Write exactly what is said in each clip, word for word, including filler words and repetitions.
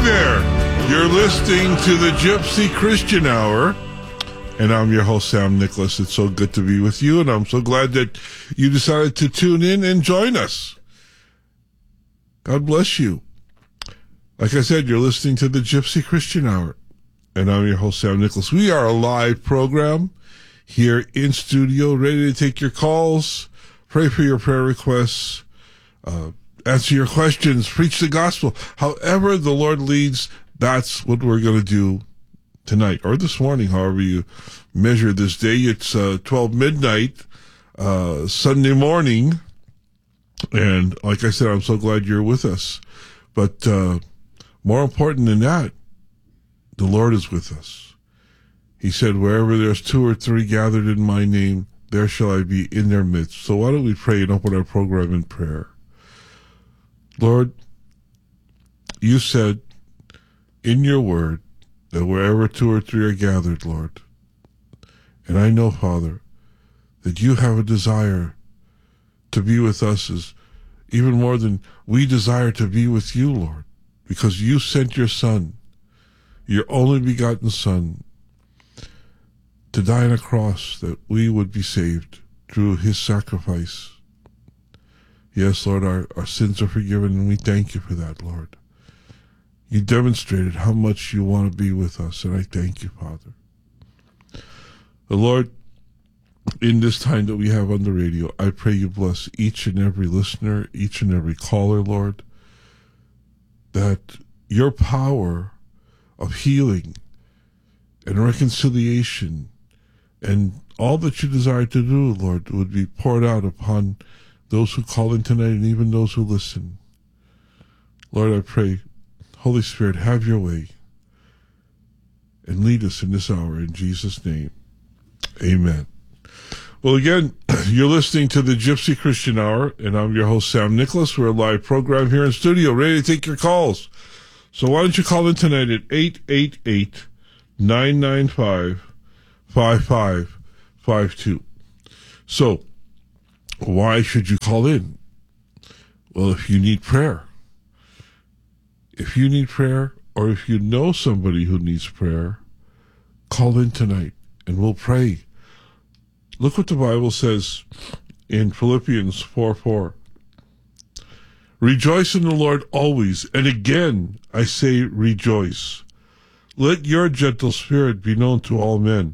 there. You're listening to the Gypsy Christian Hour, and I'm your host, Sam Nicholas. It's so good to be with you, and I'm so glad that you decided to tune in and join us. God bless you. Like I said, you're listening to the Gypsy Christian Hour, and I'm your host, Sam Nicholas. We are a live program here in studio, ready to take your calls, pray for your prayer requests, uh, answer your questions, preach the gospel. However the Lord leads, that's what we're going to do tonight or this morning, however you measure this day. It's uh, twelve midnight, uh, Sunday morning. And like I said, I'm so glad you're with us. But uh, more important than that, the Lord is with us. He said, wherever there's two or three gathered in my name, there shall I be in their midst. So why don't we pray and open our program in prayer? Lord, you said in your word that wherever two or three are gathered, Lord, and I know, Father, that you have a desire to be with us as even more than we desire to be with you, Lord, because you sent your Son, your only begotten Son, to die on a cross that we would be saved through his sacrifice. Yes, Lord, our, our sins are forgiven, and we thank you for that, Lord. You demonstrated how much you want to be with us, and I thank you, Father. The Lord, in this time that we have on the radio, I pray you bless each and every listener, each and every caller, Lord, that your power of healing and reconciliation and all that you desire to do, Lord, would be poured out upon those who call in tonight and even those who listen. Lord, I pray, Holy Spirit, have your way and lead us in this hour in Jesus' name. Amen. Well, again, you're listening to the Gypsy Christian Hour, and I'm your host, Sam Nicholas. We're a live program here in studio, ready to take your calls. So why don't you call in tonight at eight eight eight, nine nine five, five five five two. So, why should you call in? Well, if you need prayer. If you need prayer, or if you know somebody who needs prayer, call in tonight, and we'll pray. Look what the Bible says in Philippians four four. Rejoice in the Lord always, and again I say rejoice. Let your gentle spirit be known to all men.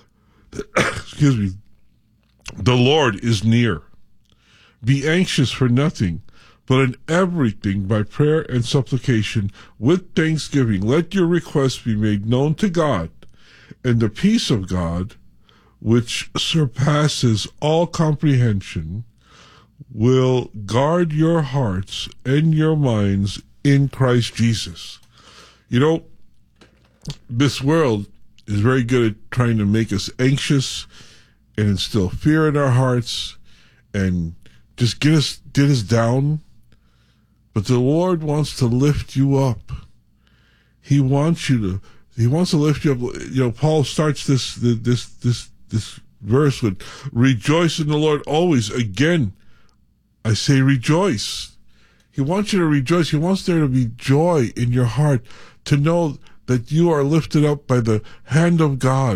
Excuse me. The Lord is near. Be anxious for nothing, but in everything by prayer and supplication with thanksgiving let your requests be made known to God, and the peace of God, which surpasses all comprehension, will guard your hearts and your minds in Christ Jesus. You know, this world is very good at trying to make us anxious and instill fear in our hearts and just get us, get us down. But the Lord wants to lift you up. He wants you to, he wants to lift you up. You know, Paul starts this, this, this, this verse with, rejoice in the Lord always. Again, I say rejoice. He wants you to rejoice. He wants there to be joy in your heart, to know that you are lifted up by the hand of God.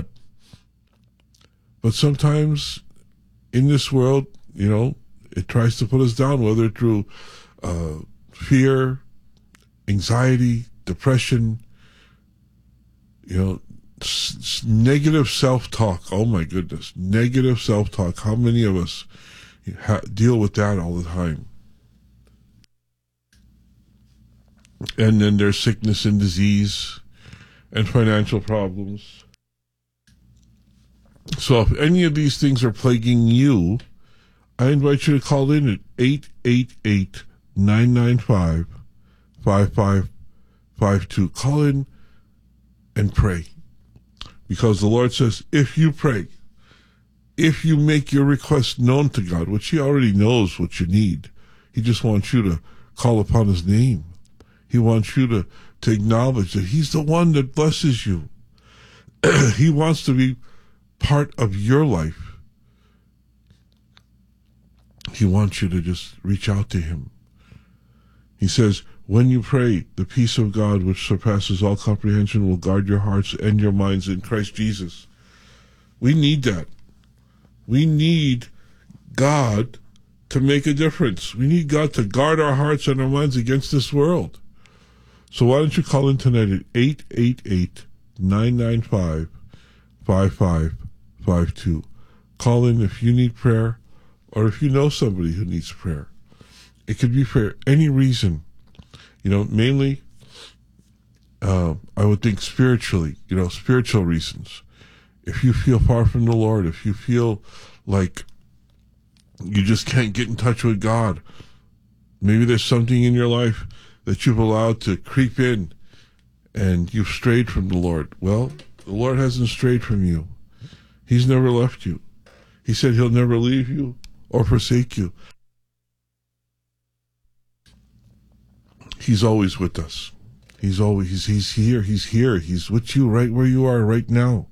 But sometimes in this world, you know, it tries to put us down, whether through uh, fear, anxiety, depression, you know, s- s- negative self-talk. Oh my goodness, negative self-talk. How many of us ha- deal with that all the time? And then there's sickness and disease and financial problems. So if any of these things are plaguing you, I invite you to call in at eight eight eight, nine nine five, five five five two. Call in and pray. Because the Lord says, if you pray, if you make your request known to God, which he already knows what you need, he just wants you to call upon his name. He wants you to, to acknowledge that he's the one that blesses you. He wants to be part of your life. He wants you to just reach out to him. He says, When you pray, the peace of God, which surpasses all comprehension, will guard your hearts and your minds in Christ Jesus. We need that. We need God to make a difference. We need God to guard our hearts and our minds against this world. So why don't you call in tonight at eight eight eight, nine nine five, five five five two. Call in if you need prayer or if you know somebody who needs prayer. It could be for any reason. You know, mainly, uh, I would think spiritually, you know, spiritual reasons. If you feel far from the Lord, if you feel like you just can't get in touch with God, maybe there's something in your life that you've allowed to creep in and you've strayed from the Lord. Well, the Lord hasn't strayed from you. He's never left you. He said he'll never leave you or forsake you. He's always with us. He's always, he's, he's here. He's here. He's with you right where you are right now.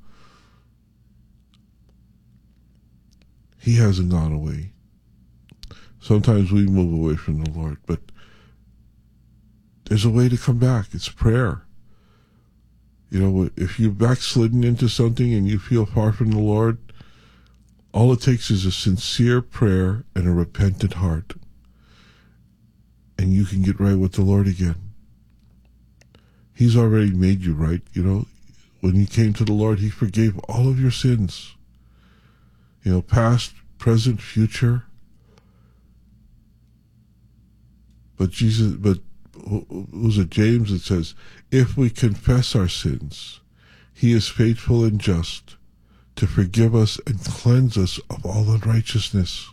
He hasn't gone away. Sometimes we move away from the Lord, but there's a way to come back. It's prayer. You know, if you've backslidden into something and you feel far from the Lord, all it takes is a sincere prayer and a repentant heart. And you can get right with the Lord again. He's already made you right, you know. When you came to the Lord, he forgave all of your sins. You know, past, present, future. But Jesus, but was it James that says, if we confess our sins, he is faithful and just to forgive us and cleanse us of all unrighteousness.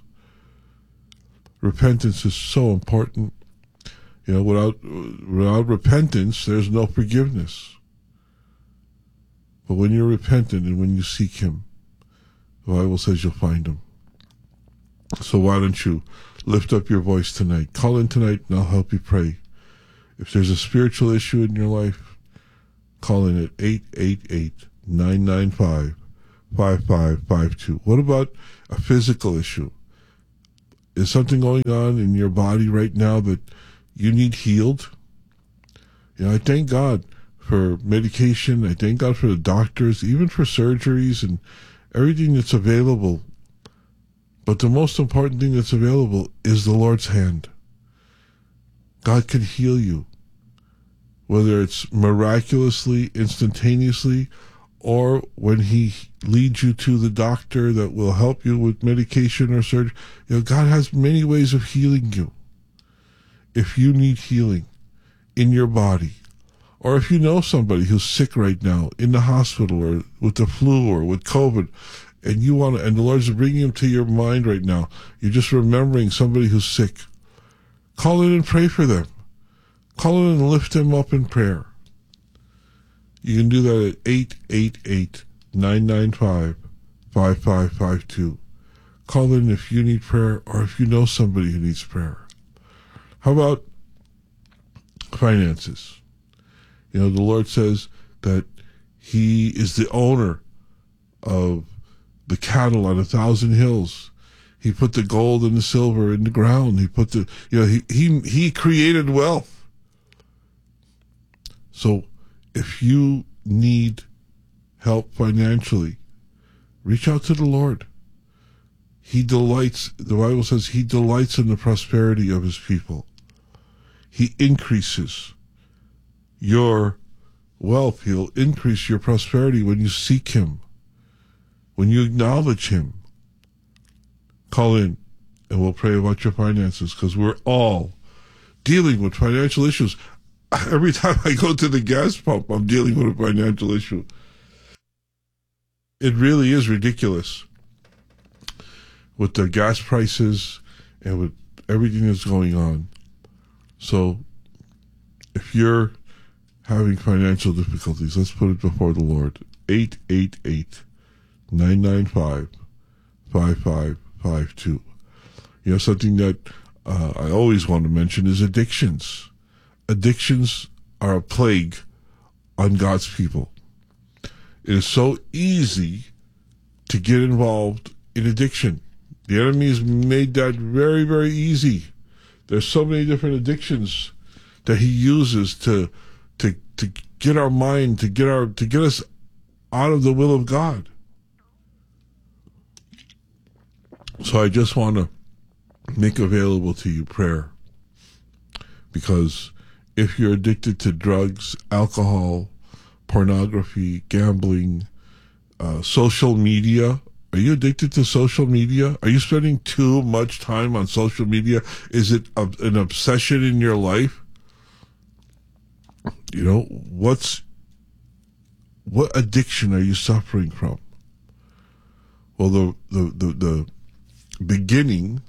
Repentance is so important. You know, without without repentance, there's no forgiveness. But when you're repentant and when you seek him, the Bible says you'll find him. So why don't you lift up your voice tonight? Call in tonight and I'll help you pray. If there's a spiritual issue in your life, call in at eight eight eight, nine nine five, five five five two. What about a physical issue? Is something going on in your body right now that you need healed? You know, I thank God for medication. I thank God for the doctors, even for surgeries and everything that's available. But the most important thing that's available is the Lord's hand. God can heal you, whether it's miraculously, instantaneously, or when he leads you to the doctor that will help you with medication or surgery. You know, God has many ways of healing you. If you need healing in your body, or if you know somebody who's sick right now in the hospital or with the flu or with COVID, and you want to, and the Lord's bringing him to your mind right now, you're just remembering somebody who's sick, call in and pray for them. Call in and lift them up in prayer. You can do that at eight eight eight, nine nine five, five five five two. Call in if you need prayer or if you know somebody who needs prayer. How about finances? You know, the Lord says that he is the owner of the cattle on a thousand hills. He put the gold and the silver in the ground. He put the, you know, he, he, he created wealth. So if you need help financially, reach out to the Lord. He delights, the Bible says he delights in the prosperity of his people. He increases your wealth. He'll increase your prosperity when you seek him, when you acknowledge him. Call in and we'll pray about your finances, because we're all dealing with financial issues. Every time I go to the gas pump, I'm dealing with a financial issue. It really is ridiculous with the gas prices and with everything that's going on. So if you're having financial difficulties, let's put it before the Lord. eight eight eight, nine nine five, five five five two. You know, something that uh, I always want to mention is addictions. Addictions are a plague on God's people. It is so easy to get involved in addiction. The enemy has made that very, very easy. There's so many different addictions that he uses to to to get our mind, to get our to get us out of the will of God. So I just want to make available to you prayer, because if you're addicted to drugs, alcohol, pornography, gambling, uh, social media, are you addicted to social media? Are you spending too much time on social media? Is it a, an obsession in your life? You know, what's what addiction are you suffering from? Well, the the the, the beginning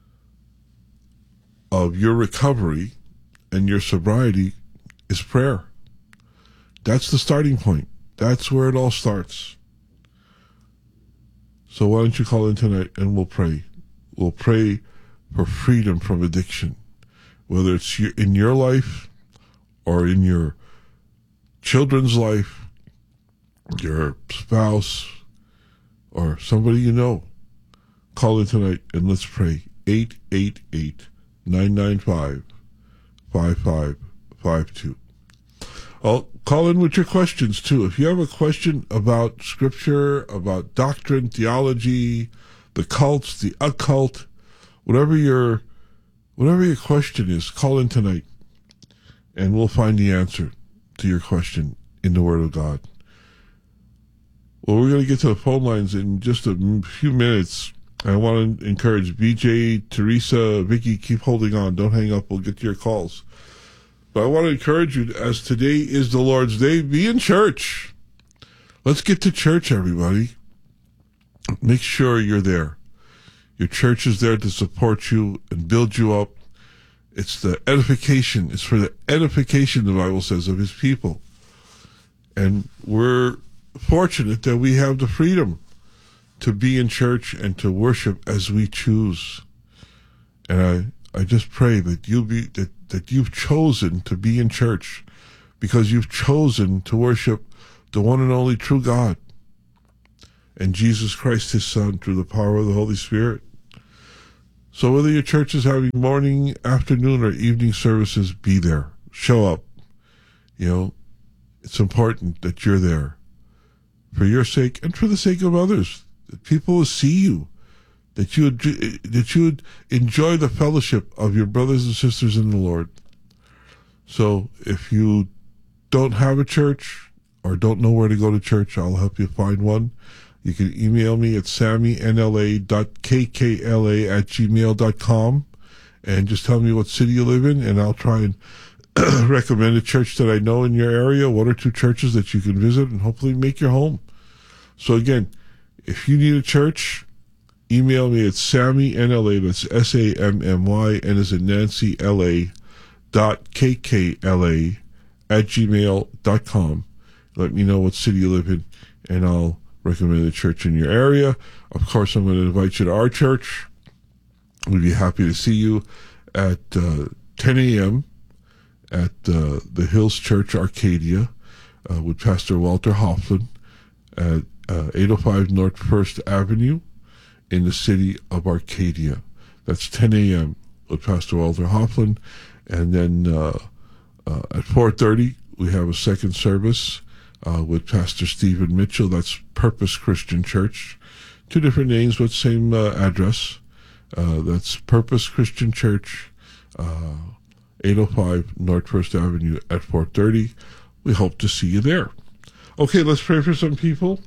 of your recovery and your sobriety is prayer. That's the starting point. That's where it all starts. So why don't you call in tonight and we'll pray. We'll pray for freedom from addiction, whether it's in your life or in your children's life, your spouse, or somebody you know. Call in tonight and let's pray. eight eight eight, nine nine five, five five five two. I'll call in with your questions too. If you have a question about scripture, about doctrine, theology, the cults, the occult, whatever your whatever your question is, call in tonight and we'll find the answer to your question in the Word of God. Well, we're going to get to the phone lines in just a few minutes. I want to encourage B J, Teresa, Vicky, keep holding on. Don't hang up. We'll get to your calls. But I want to encourage you, as today is the Lord's Day, be in church. Let's get to church, everybody. Make sure you're there. Your church is there to support you and build you up. It's the edification. It's for the edification, the Bible says, of his people. And we're fortunate that we have the freedom to be in church and to worship as we choose. And I, I just pray that you be that, that you've chosen to be in church because you've chosen to worship the one and only true God and Jesus Christ, his Son, through the power of the Holy Spirit. So whether your church is having morning, afternoon, or evening services, be there. Show up. You know, it's important that you're there for your sake and for the sake of others. That people will see you, that you would, that you would enjoy the fellowship of your brothers and sisters in the Lord. So if you don't have a church or don't know where to go to church, I'll help you find one. You can email me at sammy n l a dot k k l a at gmail dot com and just tell me what city you live in, and I'll try and recommend a church that I know in your area, one or two churches that you can visit and hopefully make your home. So again, if you need a church, email me at Sammy, N L A, that's S A M M Y, N as in Nancy, L A, dot K K L A at gmail dot com. Let me know what city you live in, and I'll recommend a church in your area. Of course, I'm going to invite you to our church. We'd be happy to see you at uh, ten a.m. at uh, the Hills Church, Arcadia, uh, with Pastor Walter Hoffman at uh, eight oh five North First Avenue in the city of Arcadia. That's ten a.m. with Pastor Walter Hoffman. And then uh, uh, at four thirty, we have a second service uh, with Pastor Stephen Mitchell. That's Purpose Christian Church. Two different names, but same uh, address. Uh, that's Purpose Christian Church, uh, eight oh five North First Avenue at four thirty. We hope to see you there. Okay, let's pray for some people.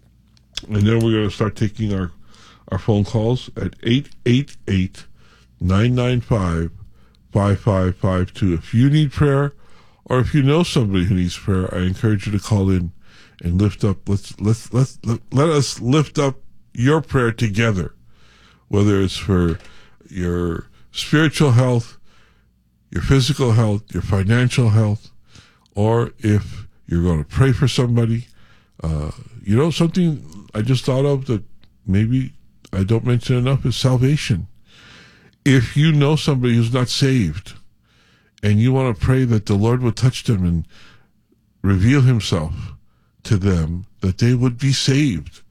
And then we're going to start taking our, our phone calls at eight eight eight, nine nine five, five five five two. If you need prayer, or if you know somebody who needs prayer, I encourage you to call in and lift up. Let's let's let's let, let us lift up your prayer together, whether it's for your spiritual health, your physical health, your financial health, or if you're going to pray for somebody. Uh, you know, something I just thought of that maybe I don't mention enough is salvation. If you know somebody who's not saved and you want to pray that the Lord would touch them and reveal himself to them, that they would be saved,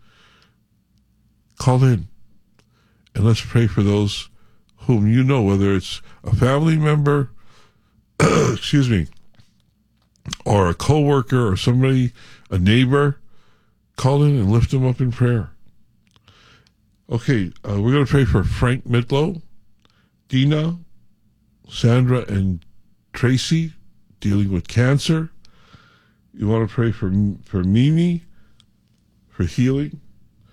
call in and let's pray for those whom you know, whether it's a family member, excuse me, or a coworker or somebody, a neighbor, call in and lift them up in prayer. Okay, uh, we're going to pray for Frank Midlow, Dina, Sandra, and Tracy dealing with cancer. You want to pray for for Mimi for healing.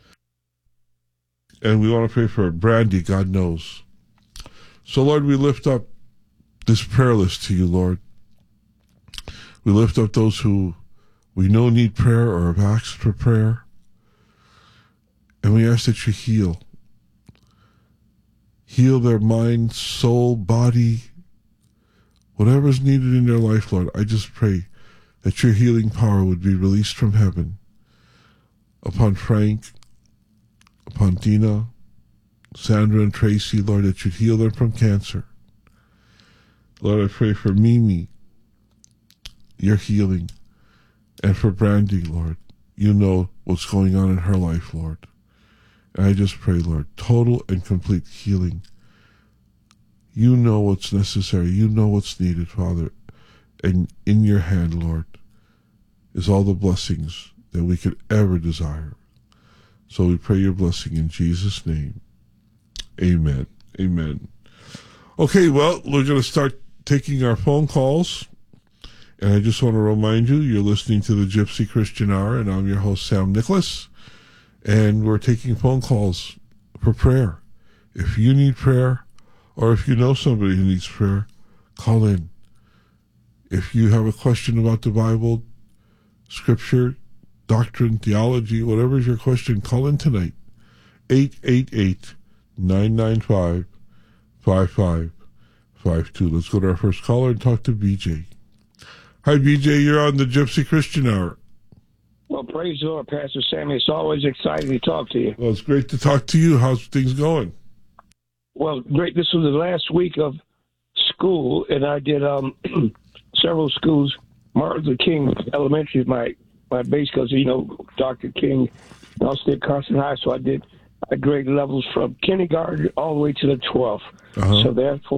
And we want to pray for Brandy, God knows. So, Lord, we lift up this prayer list to you, Lord. We lift up those who we know need prayer or have asked for prayer. And we ask that you heal. Heal their mind, soul, body, whatever is needed in their life, Lord. I just pray that your healing power would be released from heaven upon Frank, upon Dina, Sandra, and Tracy, Lord, that you'd heal them from cancer. Lord, I pray for Mimi, your healing, and for Brandy, Lord. You know what's going on in her life, Lord. And I just pray, Lord, total and complete healing. You know what's necessary. You know what's needed, Father. And in your hand, Lord, is all the blessings that we could ever desire. So we pray your blessing in Jesus' name. Amen. Amen. Okay, well, we're going to start taking our phone calls. And I just want to remind you, you're listening to the Gypsy Christian Hour, and I'm your host, Sam Nicholas. And we're taking phone calls for prayer. If you need prayer, or if you know somebody who needs prayer, call in. If you have a question about the Bible, Scripture, doctrine, theology, whatever is your question, call in tonight. eight eight eight, nine nine five, five five five two. Let's go to our first caller and talk to B J. Hi, B J. You're on the Gypsy Christian Hour. Well, praise the Lord, Pastor Sam. It's always exciting to talk to you. Well, it's great to talk to you. How's things going? Well, great. This was the last week of school, and I did um, several schools. Martin Luther King Elementary is my, my base because, you know, Doctor King, and also did Constant High, so I did grade levels from kindergarten all the way to the twelfth. Uh-huh. So therefore,